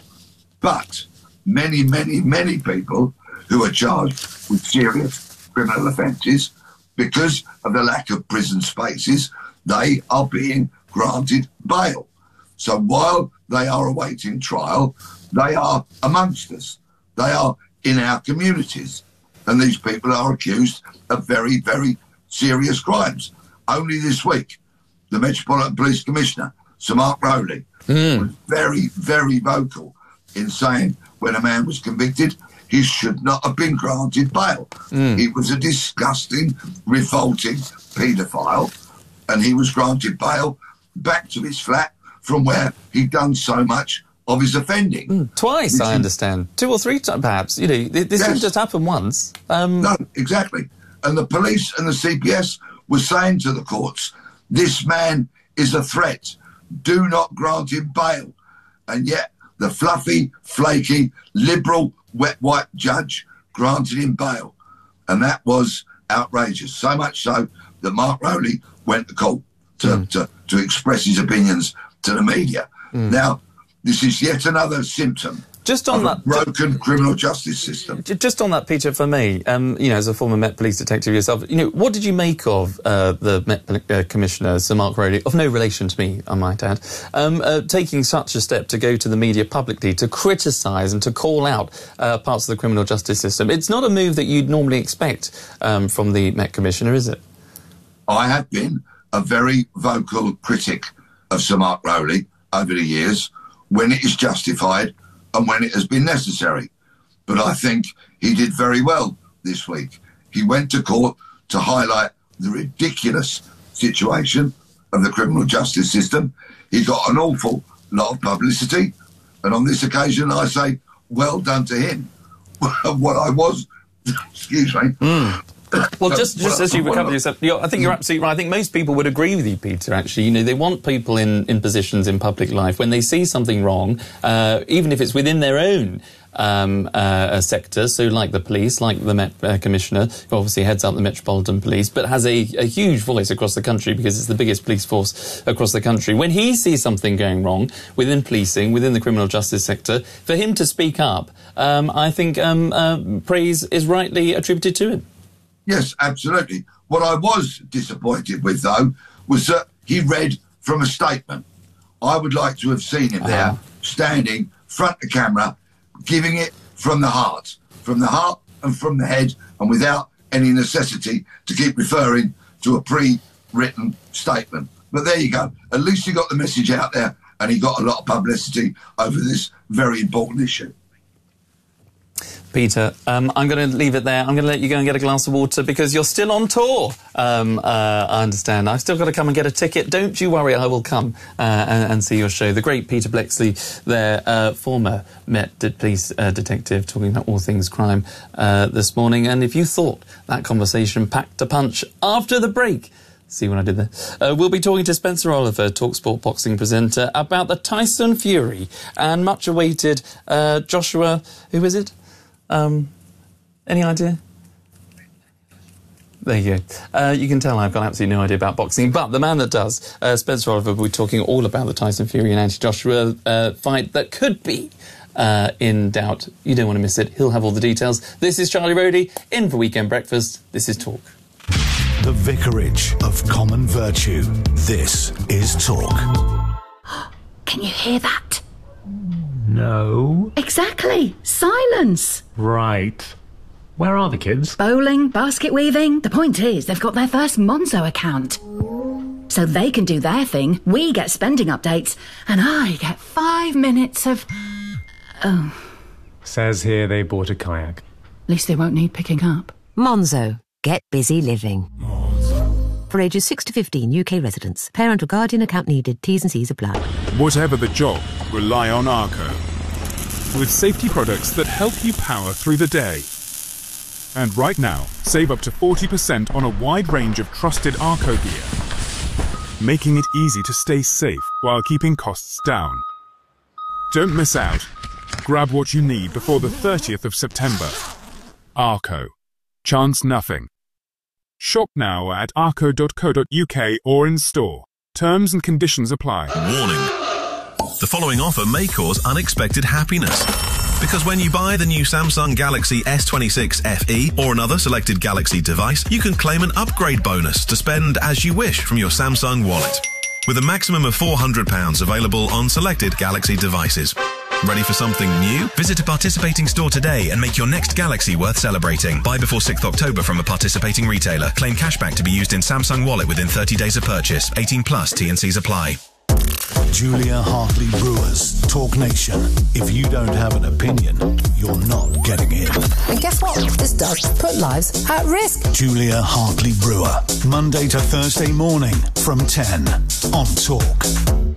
But many, many, many people who are charged with serious criminal offences, because of the lack of prison spaces, they are being granted bail. So while they are awaiting trial, they are amongst us. They are in our communities. And these people are accused of very, very serious crimes. Only this week, the Metropolitan Police Commissioner, Sir Mark Rowley, mm. was very, very vocal in saying when a man was convicted, he should not have been granted bail. Mm. He was a disgusting, revolting paedophile, and he was granted bail back to his flat from where he'd done so much of his offending. Mm, twice, Which I is, understand. Two or three times, perhaps. You know, this yes. didn't just happen once. Um... No, exactly. And the police and the C P S were saying to the courts, this man is a threat. Do not grant him bail. And yet the fluffy, flaky, liberal, wet white judge granted him bail. And that was outrageous. So much so that Mark Rowley went to court to, mm. to, to express his opinions to the media. Mm. Now, this is yet another symptom just on of that, a broken just, criminal justice system. Just on that, Peter, for me, um, you know, as a former Met Police detective yourself, you know, what did you make of uh, the Met uh, Commissioner, Sir Mark Rowley, of no relation to me, I might add, um, uh, taking such a step to go to the media publicly to criticise and to call out uh, parts of the criminal justice system? It's not a move that you'd normally expect um, from the Met Commissioner, is it? I have been a very vocal critic of Sir Mark Rowley over the years, when it is justified and when it has been necessary. But I think he did very well this week. He went to court to highlight the ridiculous situation of the criminal justice system. He got an awful lot of publicity, and on this occasion I say, well done to him. What I was, excuse me, mm. Well, just just as you recover yourself, you're, I think you're absolutely right. I think most people would agree with you, Peter, actually. You know, they want people in, in positions in public life, when they see something wrong, uh, even if it's within their own um, uh, sector, so like the police, like the Met uh, Commissioner, who obviously heads up the Metropolitan Police, but has a, a huge voice across the country because it's the biggest police force across the country. When he sees something going wrong within policing, within the criminal justice sector, for him to speak up, um, I think um, uh, praise is rightly attributed to him. Yes, absolutely. What I was disappointed with, though, was that he read from a statement. I would like to have seen him there, uh-huh. standing front of camera, giving it from the heart, from the heart and from the head, and without any necessity to keep referring to a pre-written statement. But there you go. At least he got the message out there, and he got a lot of publicity over this very important issue. Peter, um, I'm going to leave it there. I'm going to let you go and get a glass of water because you're still on tour, um, uh, I understand. I've still got to come and get a ticket. Don't you worry, I will come uh, and, and see your show. The great Peter Bleksley there, uh, former Met Police uh, detective, talking about all things crime uh, this morning. And if you thought that conversation packed a punch after the break, see what I did there? Uh, we'll be talking to Spencer Oliver, TalkSport boxing presenter, about the Tyson Fury and much-awaited uh, Joshua... Who is it? Um, any idea? There you go. Uh, you can tell I've got absolutely no idea about boxing, but the man that does, uh, Spencer Oliver, will be talking all about the Tyson Fury and Anthony Joshua uh, fight that could be uh, in doubt. You don't want to miss it. He'll have all the details. This is Charlie Rodie, in for Weekend Breakfast. This is Talk. The Vicarage of Common Virtue. This is Talk. Can you hear that? No. Exactly. Silence. Right. Where are the kids? Bowling, basket weaving. The point is, they've got their first Monzo account. So they can do their thing, we get spending updates, and I get five minutes of... Oh. Says here they bought a kayak. At least they won't need picking up. Monzo. Get busy living. For ages six to fifteen, U K residents. Parent or guardian account needed. T's and C's apply. Whatever the job, rely on Arco. With safety products that help you power through the day. And right now, save up to forty percent on a wide range of trusted Arco gear, making it easy to stay safe while keeping costs down. Don't miss out. Grab what you need before the thirtieth of September. Arco. Chance nothing. Shop now at arco dot co dot U K or in store. Terms and conditions apply. Warning. The following offer may cause unexpected happiness. Because when you buy the new Samsung Galaxy S twenty-six F E or another selected Galaxy device, you can claim an upgrade bonus to spend as you wish from your Samsung wallet. With a maximum of four hundred pounds available on selected Galaxy devices. Ready for something new? Visit a participating store today and make your next Galaxy worth celebrating. Buy before sixth of October from a participating retailer. Claim cashback to be used in Samsung Wallet within thirty days of purchase. eighteen plus, T and C's apply. Julia Hartley Brewers, Talk Nation. If you don't have an opinion, you're not getting in. And guess what? This does put lives at risk. Julia Hartley Brewer, Monday to Thursday morning from ten on Talk.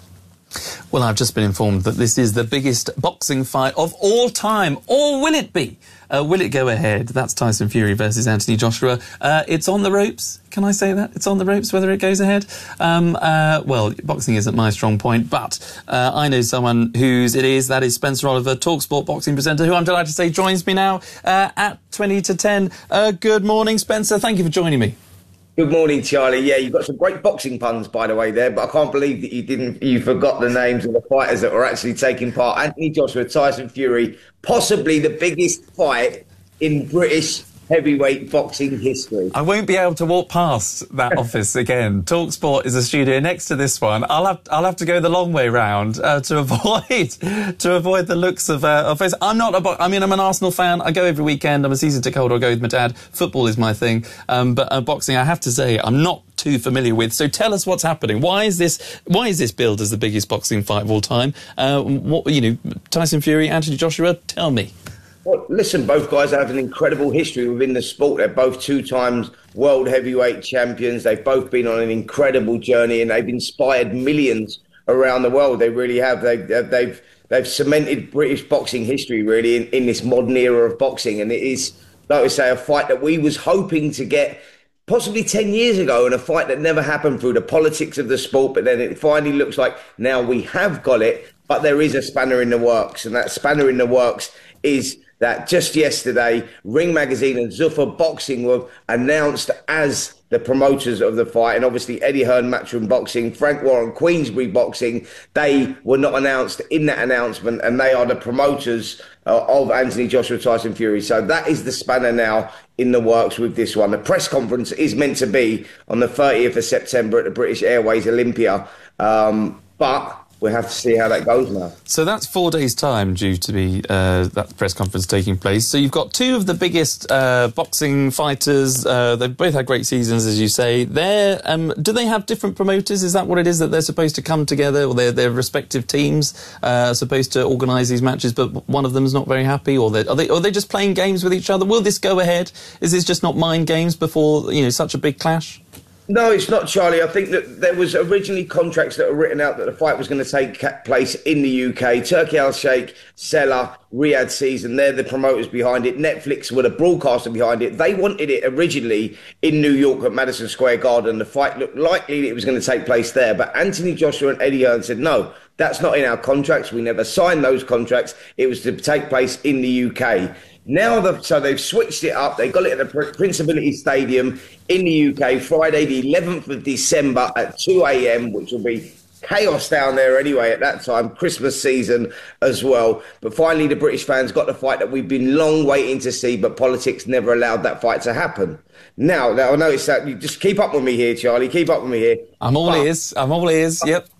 Well, I've just been informed that this is the biggest boxing fight of all time. Or will it be? Uh, will it go ahead? That's Tyson Fury versus Anthony Joshua. Uh, it's on the ropes. Can I say that? It's on the ropes whether it goes ahead. Um, uh, well, boxing isn't my strong point, but uh, I know someone whose it is. That is Spencer Oliver, TalkSport boxing presenter, who I'm delighted to say joins me now uh, at twenty to ten. Uh, good morning, Spencer. Thank you for joining me. Good morning, Charlie. Yeah, you've got some great boxing puns, by the way, there, but I can't believe that you didn't, you forgot the names of the fighters that were actually taking part. Anthony Joshua, Tyson Fury, possibly the biggest fight in British heavyweight boxing history. I won't be able to walk past that office again. TalkSport is a studio next to this one. I'll have I'll have to go the long way round uh, to avoid to avoid the looks of uh, of face. I'm not a bo- I mean I'm an Arsenal fan. I go every weekend. I'm a season ticket holder. I go with my dad. Football is my thing. Um, but uh, boxing, I have to say, I'm not too familiar with. So tell us what's happening. Why is this why is this billed as the biggest boxing fight of all time? Uh, what you know, Tyson Fury, Anthony Joshua. Tell me. Well, listen, both guys have an incredible history within the sport. They're both two times world heavyweight champions. They've both been on an incredible journey and they've inspired millions around the world. They really have. They've, they've, they've cemented British boxing history, really, in, in this modern era of boxing. And it is, like I say, a fight that we was hoping to get possibly ten years ago, and a fight that never happened through the politics of the sport. But then it finally looks like now we have got it, but there is a spanner in the works. And that spanner in the works is that just yesterday, Ring Magazine and Zuffa Boxing were announced as the promoters of the fight. And obviously Eddie Hearn, Matchroom Boxing, Frank Warren, Queensbury Boxing, they were not announced in that announcement, and they are the promoters uh, of Anthony Joshua, Tyson Fury. So that is the spanner now in the works with this one. The press conference is meant to be on the thirtieth of September at the British Airways Olympia. Um, but we'll have to see how that goes now. So that's four days' time due to be uh, that press conference taking place. So you've got two of the biggest uh, boxing fighters. Uh, they've both had great seasons, as you say. They're, um, do they have different promoters? Is that what it is, that they're supposed to come together, or their their respective teams uh, are supposed to organise these matches, but one of them's not very happy? Or are they, are they just playing games with each other? Will this go ahead? Is this just not mind games before, you know, such a big clash? No, it's not, Charlie. I think that there was originally contracts that were written out that the fight was going to take place in the U K. Turki Al-Sheikh, Sella, Riyadh Season, they're the promoters behind it. Netflix were the broadcaster behind it. They wanted it originally in New York at Madison Square Garden. The fight looked likely that it was going to take place there. But Anthony Joshua and Eddie Hearn said, no, that's not in our contracts. We never signed those contracts. It was to take place in the U K. Now, the, so they've switched it up. They got it at the Principality Stadium in the U K, Friday the eleventh of December at two a m, which will be chaos down there anyway at that time, Christmas season as well. But finally, the British fans got the fight that we've been long waiting to see, but politics never allowed that fight to happen. Now, now I notice that you just keep up with me here, Charlie. Keep up with me here. I'm all but, ears. I'm all ears. Yep.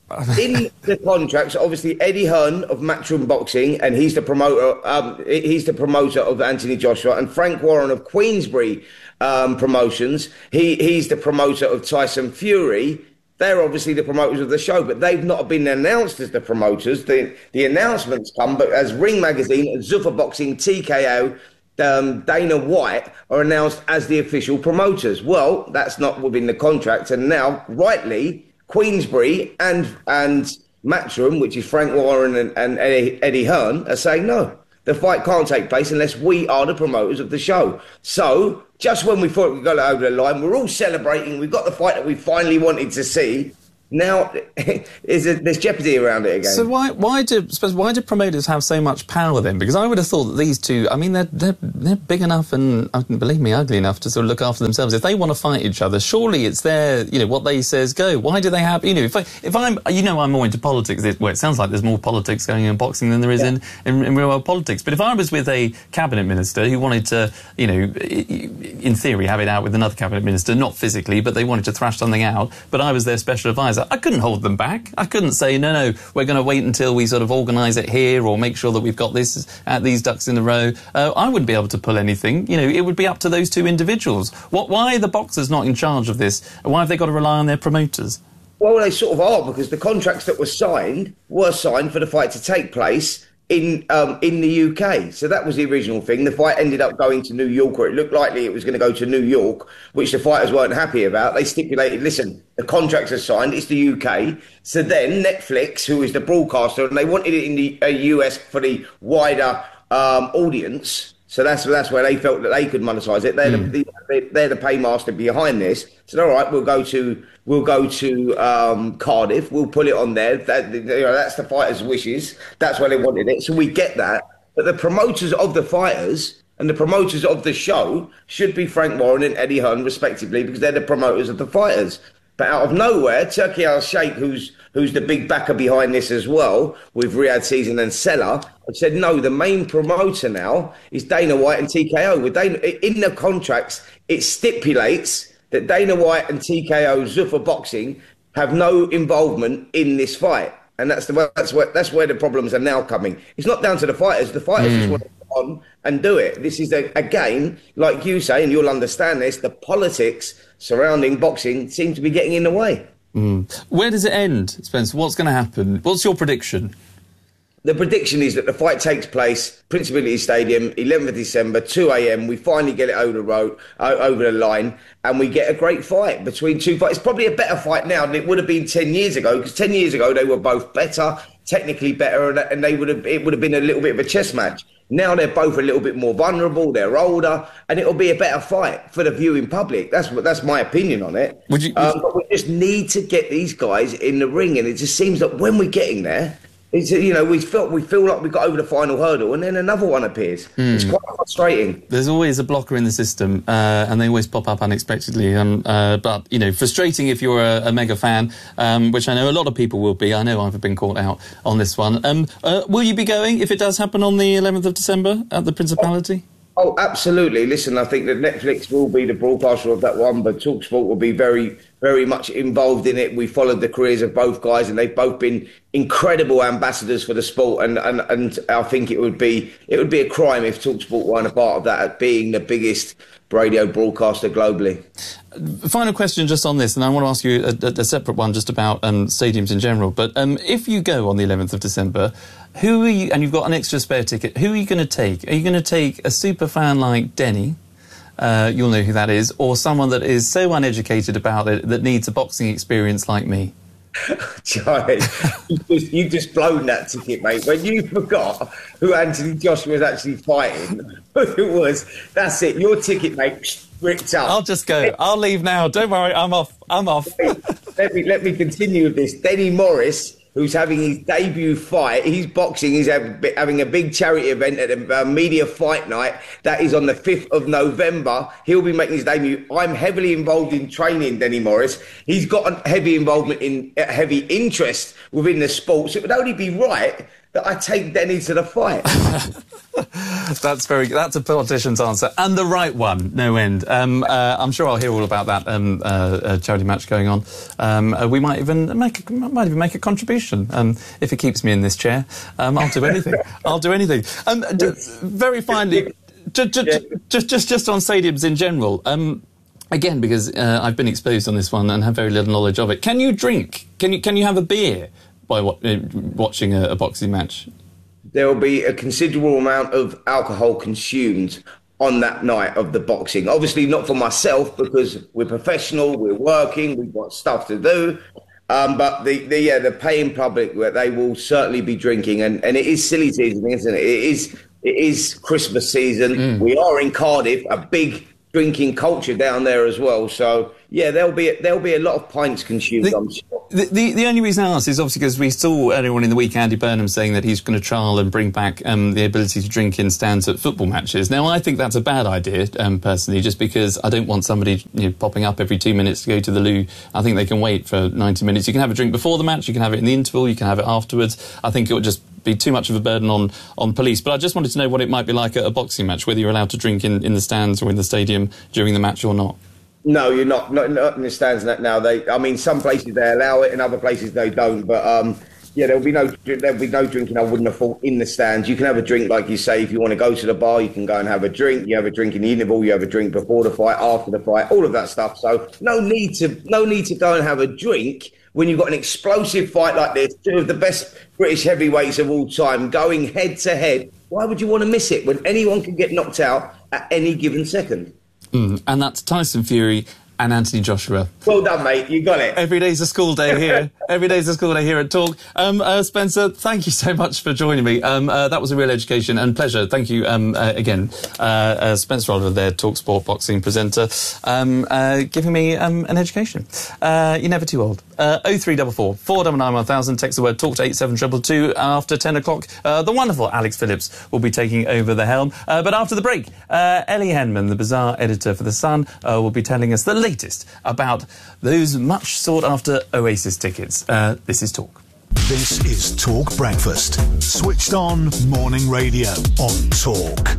in the contracts, obviously Eddie Hearn of Matchroom Boxing, and he's the promoter. Um, he's the promoter of Anthony Joshua, and Frank Warren of Queensbury um, Promotions. He he's the promoter of Tyson Fury. They're obviously the promoters of the show, but they've not been announced as the promoters. The the announcements come, but as Ring Magazine, Zuffa Boxing, T K O. Um, Dana White are announced as the official promoters. Well, that's not within the contract, and now, rightly, Queensbury and and Matchroom, which is Frank Warren and, and Eddie, Eddie Hearn, are saying no. The fight can't take place unless we are the promoters of the show. So, just when we thought we got it over the line, we're all celebrating. We've got the fight that we finally wanted to see. Now, is it, there's jeopardy around it again. So why why do suppose why do promoters have so much power then? Because I would have thought that these two, I mean, they're they're, they're big enough and, uh, believe me, ugly enough to sort of look after themselves. If they want to fight each other, surely it's their, you know, what they says go. Why do they have, you know, if I, if I'm, you know, I'm more into politics. It, well, it sounds like there's more politics going on in boxing than there is yeah. in, in in real world politics. But if I was with a cabinet minister who wanted to, you know, in theory have it out with another cabinet minister, not physically, but they wanted to thrash something out, but I was their special advisor, I couldn't hold them back. I couldn't say, no, no, we're going to wait until we sort of organise it here or make sure that we've got this at these ducks in a row. Uh, I wouldn't be able to pull anything. You know, it would be up to those two individuals. What? Why are the boxers not in charge of this? Why have they got to rely on their promoters? Well, they sort of are, because the contracts that were signed were signed for the fight to take place in um, in the U K. So that was the original thing. The fight ended up going to New York, or it looked likely it was going to go to New York, which the fighters weren't happy about. They stipulated, listen, the contracts are signed, it's the U K. So then Netflix, who is the broadcaster, and they wanted it in the uh, U S for the wider um, audience. So that's that's where they felt that they could monetize it. They're, mm. the, the, they're the paymaster behind this. So all right, we'll go to we'll go to um, Cardiff. We'll put it on there. That, you know, that's the fighters' wishes. That's where they wanted it. So we get that. But the promoters of the fighters and the promoters of the show should be Frank Warren and Eddie Hearn, respectively, because they're the promoters of the fighters. But out of nowhere, Turki Al-Sheikh, who's who's the big backer behind this as well, with Riyadh Season and Seller, have said, no, the main promoter now is Dana White and T K O. With Dana, in the contracts, it stipulates that Dana White and T K O Zuffa Boxing have no involvement in this fight. And that's the that's where that's where the problems are now coming. It's not down to the fighters. The fighters mm. just want to go on and do it. This is, a, again, like you say, and you'll understand this, the politics surrounding boxing seem to be getting in the way. Mm. Where does it end, Spencer? What's going to happen? What's your prediction? The prediction is that the fight takes place, Principality Stadium, eleventh of December, two a m. We finally get it over the road, uh, over the line, and we get a great fight between two fights. It's probably a better fight now than it would have been ten years ago, because ten years ago they were both better, technically better, and, and they would have it would have been a little bit of a chess match. Now they're both a little bit more vulnerable, they're older, and it'll be a better fight for the viewing public. That's what that's my opinion on it. Would you, would um, but we just need to get these guys in the ring, and it just seems that when we're getting there, it's, you know, we feel we feel like we got over the final hurdle, and then another one appears. Mm. It's quite frustrating. There's always a blocker in the system, uh, and they always pop up unexpectedly. Um, uh, but you know, frustrating if you're a, a mega fan, um, which I know a lot of people will be. I know I've been caught out on this one. Um, uh, will you be going if it does happen on the eleventh of December at the Principality? Oh, absolutely. Listen, I think that Netflix will be the broadcaster of that one, but TalkSport will be very, very much involved in it. We followed the careers of both guys, and they've both been incredible ambassadors for the sport. And, and, and I think it would be it would be a crime if TalkSport weren't a part of that, at being the biggest radio broadcaster globally. Final question just on this, and I want to ask you a, a, a separate one just about um, stadiums in general. But um, if you go on the eleventh of December, who are you, and you've got an extra spare ticket, who are you going to take? Are you going to take a super fan like Denny? Uh, you'll know who that is, or someone that is so uneducated about it that needs a boxing experience like me? Charlie, you just, you've just blown that ticket, mate. When you forgot who Anthony Joshua was actually fighting, who it was, that's it. Your ticket, mate, ripped up. I'll just go. I'll leave now. Don't worry, I'm off. I'm off. let me let me continue with this. Denny Morris, who's having his debut fight. He's boxing. He's having a big charity event at a media fight night. That is on the fifth of November. He'll be making his debut. I'm heavily involved in training Denny Morris. He's got a heavy involvement in, a heavy interest within the sport. So it would only be right that I take Denny to the fight. That's very. That's a politician's answer, and the right one, no end. Um, uh, I'm sure I'll hear all about that um, uh, uh, charity match going on. Um, uh, we might even make a, might even make a contribution um, if it keeps me in this chair. Um, I'll do anything. I'll do anything. Um, d- very finally, just just just just on stadiums in general. Um, again, because uh, I've been exposed on this one and have very little knowledge of it. Can you drink? Can you can you have a beer by wa- uh, watching a, a boxing match? There will be a considerable amount of alcohol consumed on that night of the boxing. Obviously not for myself, because we're professional, we're working, we've got stuff to do. Um, but the, the yeah, the paying public, they will certainly be drinking, and, and it is silly season, isn't it? It is it is Christmas season. Mm. We are in Cardiff, a big drinking culture down there as well. So yeah, there'll be there'll be a lot of pints consumed, the, I'm sure. The, the the only reason I ask is obviously because we saw earlier on in the week Andy Burnham saying that he's going to trial and bring back um, the ability to drink in stands at football matches. Now, I think that's a bad idea, um, personally, just because I don't want somebody you know, popping up every two minutes to go to the loo. I think they can wait for ninety minutes. You can have a drink before the match, you can have it in the interval, you can have it afterwards. I think it would just be too much of a burden on, on police. But I just wanted to know what it might be like at a boxing match, whether you're allowed to drink in, in the stands or in the stadium during the match or not. No, you're not. Not, not in the stands now. They, I mean, some places they allow it, in other places they don't. But um, yeah, there'll be no there'll be no drinking. I wouldn't have thought in the stands. You can have a drink, like you say, if you want to go to the bar, you can go and have a drink. You have a drink in the interval. You have a drink before the fight, after the fight, all of that stuff. So no need to no need to go and have a drink when you've got an explosive fight like this. Two of the best British heavyweights of all time going head to head. Why would you want to miss it when anyone can get knocked out at any given second? Mm, and that's Tyson Fury and Anthony Joshua. Well done, mate. You got it. Every day's a school day here. Every day's a school day here at Talk. Um, uh, Spencer, thank you so much for joining me. Um, uh, that was a real education and pleasure. Thank you um, uh, again. Uh, uh, Spencer Oliver there, Talk Sport boxing presenter, um, uh, giving me um, an education. Uh, you're never too old. Uh, oh three four four, four nine nine one thousand. Text the word Talk to eight seven two two two. After ten o'clock, uh, the wonderful Alex Phillips will be taking over the helm. Uh, but after the break, uh, Ellie Henman, the Bazaar editor for The Sun, uh, will be telling us the latest about those much sought-after Oasis tickets. Uh, this is Talk. This is Talk Breakfast. Switched on morning radio on Talk.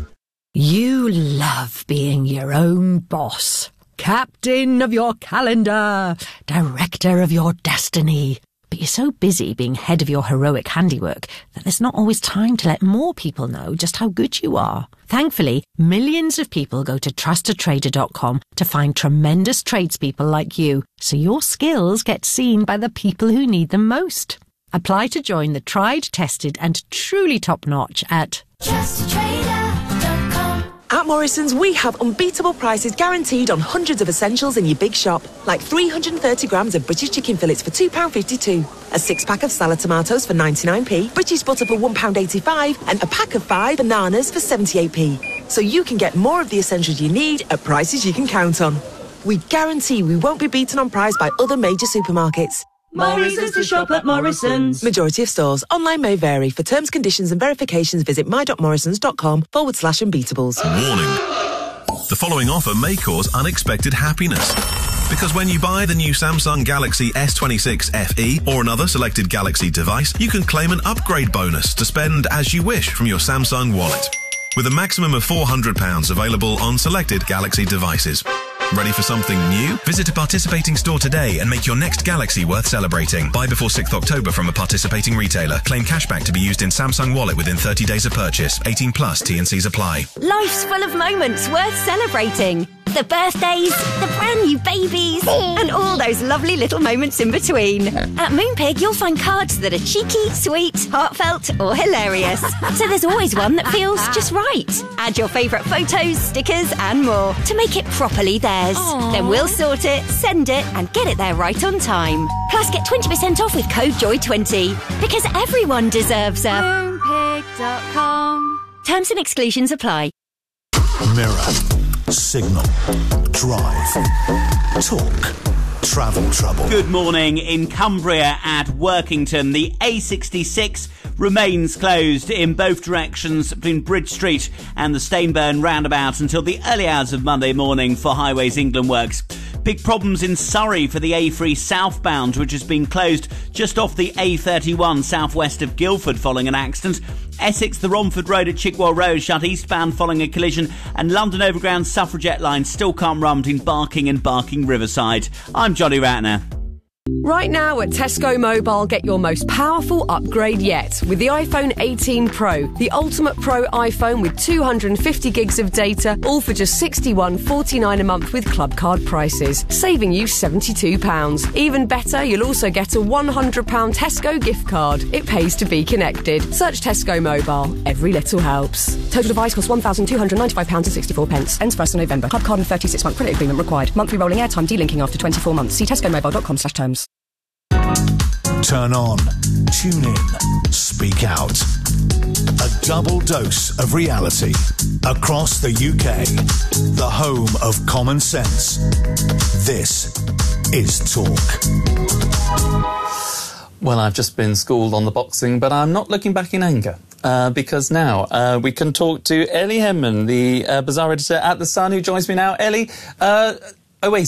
You love being your own boss. Captain of your calendar. Director of your destiny. But you're so busy being head of your heroic handiwork that there's not always time to let more people know just how good you are. Thankfully, millions of people go to trust a trader dot com to find tremendous tradespeople like you, so your skills get seen by the people who need them most. Apply to join the tried, tested and truly top-notch at trust a trader dot com. At Morrison's, we have unbeatable prices guaranteed on hundreds of essentials in your big shop, like three hundred thirty grams of British chicken fillets for two pounds fifty-two, a six-pack of salad tomatoes for ninety-nine p, British butter for one pound eighty-five, and a pack of five bananas for seventy-eight p. So you can get more of the essentials you need at prices you can count on. We guarantee we won't be beaten on price by other major supermarkets. Morrison's to shop at Morrison's. Majority of stores. Online may vary. For terms, conditions and verifications, visit my.morrisons.com forward slash unbeatables. Warning. The following offer may cause unexpected happiness. Because when you buy the new Samsung Galaxy S twenty-six F E or another selected Galaxy device, you can claim an upgrade bonus to spend as you wish from your Samsung wallet. With a maximum of four hundred pounds available on selected Galaxy devices. Ready for something new? Visit a participating store today and make your next Galaxy worth celebrating. Buy before sixth of October from a participating retailer. Claim cashback to be used in Samsung Wallet within thirty days of purchase. eighteen plus, T and C's apply. Life's full of moments worth celebrating. The birthdays, the brand new babies, and all those lovely little moments in between. At Moonpig, you'll find cards that are cheeky, sweet, heartfelt, or hilarious. So there's always one that feels just right. Add your favourite photos, stickers, and more to make it properly theirs. Aww. Then we'll sort it, send it, and get it there right on time. Plus, get twenty percent off with code joy twenty. Because everyone deserves a Moonpig dot com. Terms and exclusions apply. Mirror. Signal. Drive. Talk. Travel trouble. Good morning. In Cumbria at Workington, the A sixty-six remains closed in both directions between Bridge Street and the Stainburn roundabout until the early hours of Monday morning for Highways England works. Big problems in Surrey for the A three southbound, which has been closed just off the A thirty-one southwest of Guildford following an accident. Essex, the Romford Road at Chigwell Road shut eastbound following a collision, and London Overground Suffragette line still can't run between Barking and Barking Riverside. I'm Johnny Ratner. Right now at Tesco Mobile, get your most powerful upgrade yet with the iPhone eighteen Pro, the ultimate Pro iPhone with two hundred fifty gigs of data, all for just sixty-one forty-nine a month with club card prices, saving you seventy-two pounds. Even better, you'll also get a one hundred pounds Tesco gift card. It pays to be connected. Search Tesco Mobile. Every little helps. Total device costs one thousand two hundred ninety-five pounds sixty-four. Ends first of November. Club card and thirty-six month credit agreement required. Monthly rolling airtime delinking after twenty-four months. See tesco mobile dot com slash terms. Turn on, tune in, speak out. A double dose of reality across the U K. The home of common sense. This is Talk. Well, I've just been schooled on the boxing, but I'm not looking back in anger. Uh, because now uh, we can talk to Ellie Henman, the uh, Bazaar editor at The Sun, who joins me now. Ellie, uh,